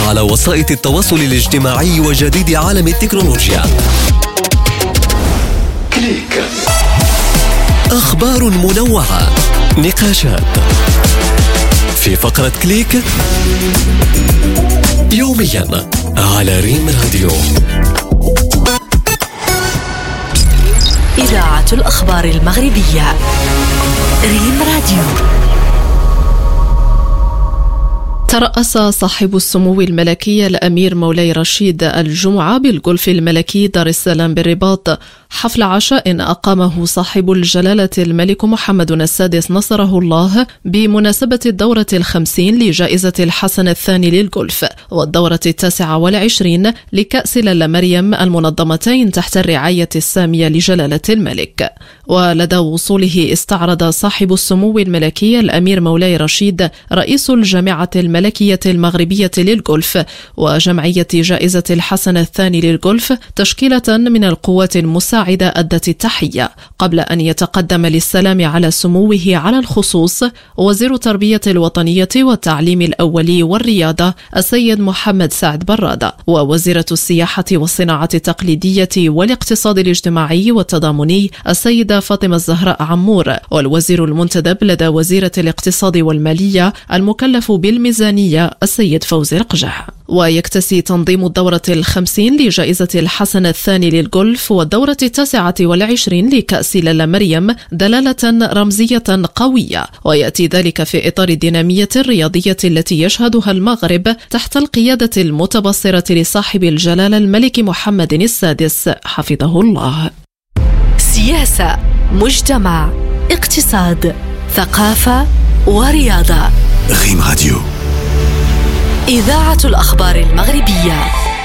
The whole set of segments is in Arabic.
على وسائط التواصل الاجتماعي وجديد عالم التكنولوجيا. كليك. أخبار منوعة، نقاشات في فقرة كليك يوميا على ريم راديو. إذاعة الأخبار المغربية ريم راديو. ترأس صاحب السمو الملكي الأمير مولاي رشيد الجمعة بالغولف الملكي دار السلام بالرباط حفل عشاء أقامه صاحب الجلالة الملك محمد السادس نصره الله بمناسبة الدورة 50 لجائزة الحسن الثاني للغولف والدورة 29 لكأس لالا مريم المنظمتين تحت الرعاية السامية لجلالة الملك. ولدى وصوله استعرض صاحب السمو الملكي الأمير مولاي رشيد رئيس الجامعة الملكية المغربية للغولف وجمعية جائزة الحسن الثاني للغولف تشكيلة من القوات المساعدة أدت التحية قبل أن يتقدم للسلام على سموه على الخصوص وزير التربية الوطنية والتعليم الأولي والرياضة السيد محمد سعد برادة ووزيرة السياحة والصناعة التقليدية والاقتصاد الاجتماعي والتضامني السيدة فاطمة الزهراء عمور والوزير المنتدب لدى وزيرة الاقتصاد والمالية المكلف بالميزانية السيد فوزي القجح. ويكتسي تنظيم الدورة 50 لجائزة الحسن الثاني للغولف والدورة 29 لكأس لالا مريم دلالة رمزية قوية، ويأتي ذلك في إطار الدينامية الرياضية التي يشهدها المغرب تحت القيادة المتبصرة لصاحب الجلالة الملك محمد السادس حفظه الله. سياسة، مجتمع، اقتصاد، ثقافة ورياضة. ريم راديو. إذاعة الأخبار المغربية.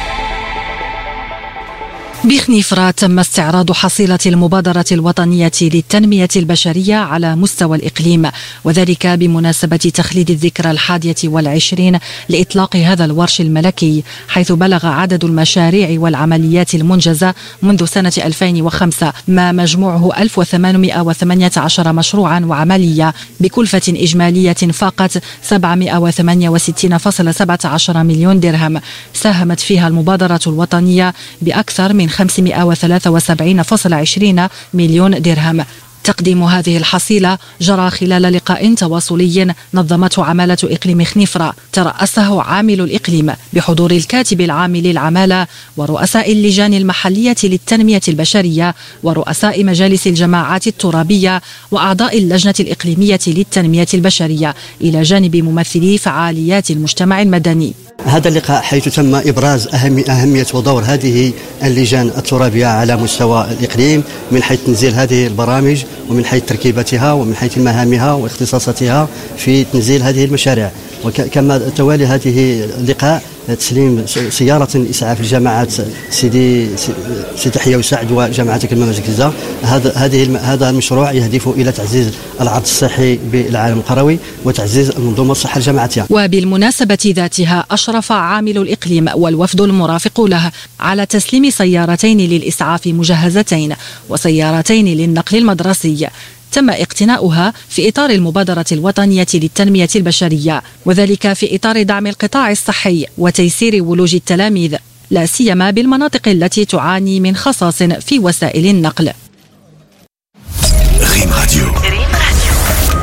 بخنيفرة تم استعراض حصيلة المبادرة الوطنية للتنمية البشرية على مستوى الإقليم، وذلك بمناسبة تخليد الذكرى 21 لإطلاق هذا الورش الملكي، حيث بلغ عدد المشاريع والعمليات المنجزة منذ سنة 2005 ما مجموعه 1818 مشروعا وعملية بكلفة إجمالية فاقت 768.17 مليون درهم، ساهمت فيها المبادرة الوطنية بأكثر من 573.20 مليون درهم. تقديم هذه الحصيلة جرى خلال لقاء تواصلي نظمته عمالة إقليم خنيفرة ترأسه عامل الإقليم بحضور الكاتب العام للعمالة ورؤساء اللجان المحلية للتنمية البشرية ورؤساء مجالس الجماعات الترابية وأعضاء اللجنة الإقليمية للتنمية البشرية إلى جانب ممثلي فعاليات المجتمع المدني. هذا اللقاء حيث تم إبراز أهمية ودور هذه اللجان الترابية على مستوى الإقليم من حيث تنزيل هذه البرامج ومن حيث تركيبتها ومن حيث مهامها واختصاصاتها في تنزيل هذه المشاريع. وكما توالي هذه اللقاء تسليم سيارة إسعاف الجامعات سيدي تحية وسعد وجامعة كلمة مزكزة. هذا المشروع يهدف إلى تعزيز العرض الصحي بالعالم القروي وتعزيز المنظومة الصحة الجامعاتية. وبالمناسبة ذاتها أشرف عامل الإقليم والوفد المرافق له على تسليم سيارتين للإسعاف مجهزتين وسيارتين للنقل المدرسي تم اقتناؤها في إطار المبادرة الوطنية للتنمية البشرية، وذلك في إطار دعم القطاع الصحي وتيسير ولوج التلاميذ لا سيما بالمناطق التي تعاني من خصاص في وسائل النقل. ريم راديو.